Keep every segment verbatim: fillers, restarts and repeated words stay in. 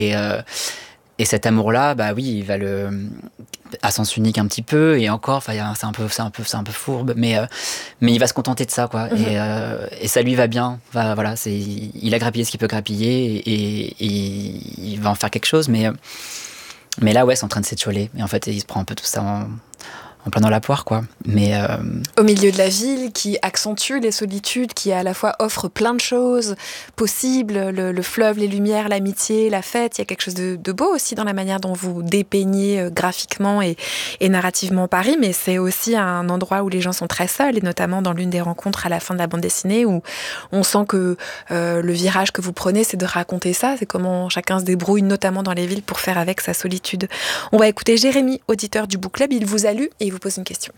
Et, euh, et cet amour-là, bah oui, il va le à sens unique un petit peu, et encore, enfin, c'est un peu, c'est un peu, c'est un peu fourbe, mais euh, mais il va se contenter de ça, quoi. Mm-hmm. Et, euh, et ça lui va bien. Enfin, voilà, c'est, il a grappillé ce qu'il peut grappiller, et, et, et il va en faire quelque chose, mais mais là, ouais, c'est en train de s'étioler. Et en fait, il se prend un peu tout ça en en plein dans la poire, quoi. Mais euh... au milieu de la ville, qui accentue les solitudes, qui à la fois offre plein de choses possibles, le, le fleuve, les lumières, l'amitié, la fête. Il y a quelque chose de, de beau aussi dans la manière dont vous dépeignez graphiquement et, et narrativement Paris, mais c'est aussi un endroit où les gens sont très seuls, et notamment dans l'une des rencontres à la fin de la bande dessinée, où on sent que euh, le virage que vous prenez, c'est de raconter ça, c'est comment chacun se débrouille, notamment dans les villes, pour faire avec sa solitude. On va écouter Jérémy, auditeur du Book Club. Il vous a lu et il vous pose une question.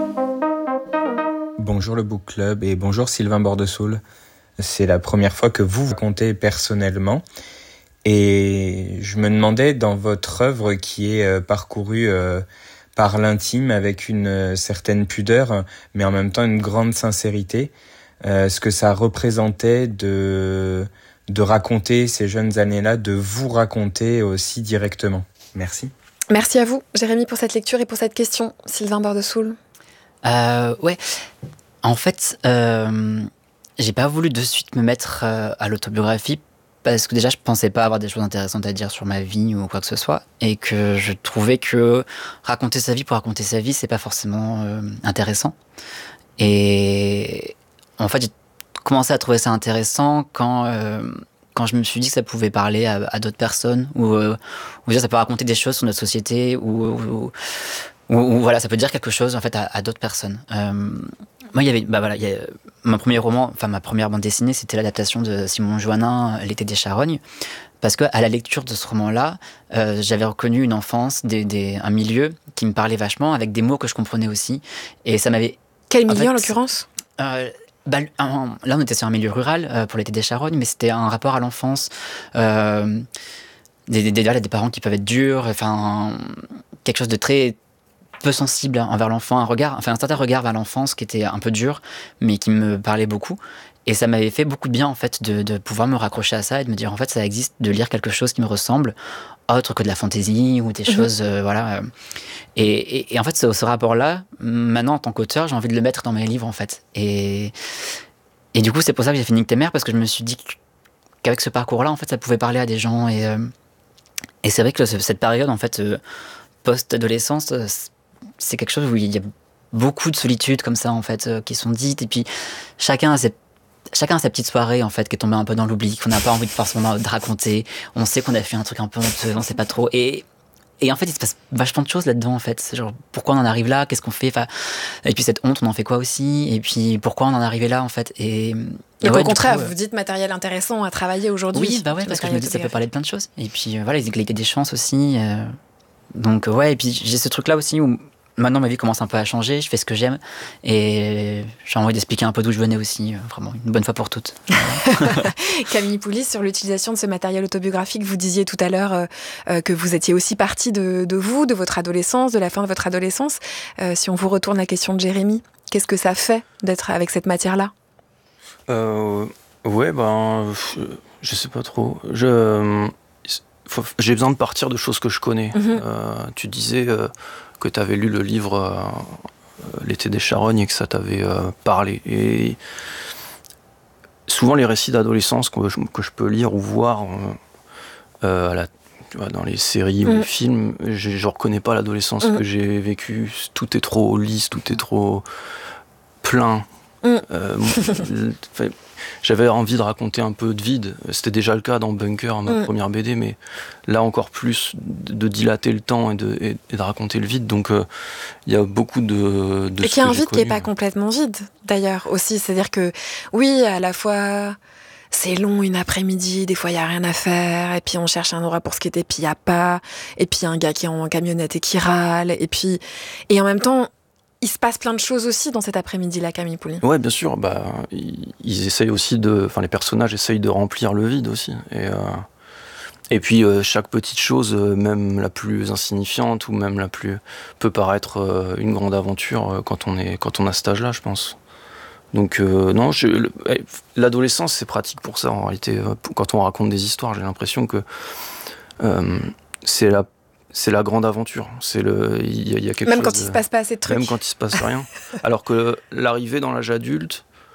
Bonjour le Book Club et bonjour Sylvain Bordesoul. C'est la première fois que vous racontez personnellement, et je me demandais, dans votre œuvre qui est euh, parcourue euh, par l'intime avec une euh, certaine pudeur, mais en même temps une grande sincérité, euh, ce que ça représentait de, de raconter ces jeunes années-là, de vous raconter aussi directement. Merci. Merci à vous, Jérémy, pour cette lecture et pour cette question. Sylvain Bordesoul. Euh, ouais, en fait, euh, j'ai pas voulu de suite me mettre euh, à l'autobiographie, parce que déjà je pensais pas avoir des choses intéressantes à dire sur ma vie ou quoi que ce soit, et que je trouvais que raconter sa vie pour raconter sa vie, c'est pas forcément euh, intéressant. Et en fait, j'ai commencé à trouver ça intéressant quand euh, quand je me suis dit que ça pouvait parler à, à d'autres personnes, ou, euh, ou dire ça peut raconter des choses sur notre société, ou, ou Ou, ou voilà, ça peut dire quelque chose en fait à, à d'autres personnes. Euh, moi, il y avait, bah voilà, il y a, mon premier roman, enfin ma première bande dessinée, c'était l'adaptation de Simon Joannin, L'été des charognes, parce que à la lecture de ce roman-là, euh, j'avais reconnu une enfance, des, des, un milieu qui me parlait vachement, avec des mots que je comprenais aussi, et ça m'avait. Quel milieu en, fait, en l'occurrence euh, bah, un, Là, on était sur un milieu rural euh, pour L'été des charognes, mais c'était un rapport à l'enfance. Euh, des, des, des, des parents qui peuvent être durs, enfin quelque chose de très peu sensible envers l'enfant, un regard, enfin un certain regard vers l'enfance qui était un peu dur, mais qui me parlait beaucoup. Et ça m'avait fait beaucoup de bien en fait de, de pouvoir me raccrocher à ça et de me dire en fait ça existe, de lire quelque chose qui me ressemble, autre que de la fantaisie ou des mmh. choses, euh, voilà. Et, et, et en fait ce, ce rapport-là, maintenant en tant qu'auteur, j'ai envie de le mettre dans mes livres en fait. Et, et du coup c'est pour ça que j'ai fait Nique tes mères, parce que je me suis dit qu'avec ce parcours-là, en fait, ça pouvait parler à des gens. Et, euh, et c'est vrai que cette période en fait euh, post-adolescence, c'est quelque chose où il y a beaucoup de solitude comme ça en fait euh, qui sont dites, et puis chacun a ses chacun a sa petite soirée en fait qui est tombée un peu dans l'oubli, qu'on n'a pas envie de forcément de raconter. On sait qu'on a fait un truc un peu honteux, on sait pas trop, et et en fait il se passe vachement de choses là-dedans en fait. C'est genre pourquoi on en arrive là, qu'est-ce qu'on fait, enfin, et puis cette honte on en fait quoi aussi, et puis pourquoi on en est arrivé là en fait. Et Et ouais, au contraire, coup, vous dites matériel intéressant à travailler aujourd'hui. Oui, bah ouais, parce que je me dis ça peut parler de plein de choses. Et puis euh, voilà, les égalités des chances aussi. Euh, donc ouais, et puis j'ai ce truc là aussi où maintenant ma vie commence un peu à changer, je fais ce que j'aime, et j'ai envie d'expliquer un peu d'où je venais aussi, euh, vraiment, une bonne fois pour toutes. Camille Poulis, sur l'utilisation de ce matériel autobiographique, vous disiez tout à l'heure euh, euh, que vous étiez aussi partie de, de vous, de votre adolescence, de la fin de votre adolescence. Euh, si on vous retourne la question de Jérémy, qu'est-ce que ça fait d'être avec cette matière-là ? euh, Ouais, ben, je, je sais pas trop. Je, faut, j'ai besoin de partir de choses que je connais. Mm-hmm. Euh, tu disais... Euh, que tu avais lu le livre euh, L'été des charognes et que ça t'avait euh, parlé. Et souvent, les récits d'adolescence que je, que je peux lire ou voir euh, à la, tu vois, dans les séries mmh. ou les films, je ne reconnais pas l'adolescence mmh. que j'ai vécue. Tout est trop lisse, tout est trop plein. Mmh. Euh, j'avais envie de raconter un peu de vide. C'était déjà le cas dans Bunker, ma mmh. première B D, mais là encore plus de, de dilater le temps et de, et, et de raconter le vide. Donc il euh, y a beaucoup de... de et qu'il y a un vide qui n'est pas complètement vide, d'ailleurs, aussi. C'est-à-dire que, oui, à la fois... c'est long une après-midi, des fois il n'y a rien à faire, et puis on cherche un endroit pour skater, puis il n'y a pas, et puis un gars qui est en camionnette et qui râle, et puis... Et en même temps, il se passe plein de choses aussi dans cet après-midi-là, Camille Poulis. Ouais, bien sûr, bah, ils, ils essayent aussi de... Enfin, les personnages essayent de remplir le vide aussi, et... Euh... Et puis euh, chaque petite chose, euh, même la plus insignifiante, ou même la plus... peut paraître euh, une grande aventure euh, quand, on est, quand on a cet âge-là, je pense. Donc euh, non, je, le, l'adolescence c'est pratique pour ça en réalité. Quand on raconte des histoires, j'ai l'impression que euh, c'est la c'est la grande aventure. C'est le, il y, y a quelque Même chose quand il de, se passe pas assez de trucs. Même quand il se passe rien. Alors que l'arrivée dans l'âge adulte,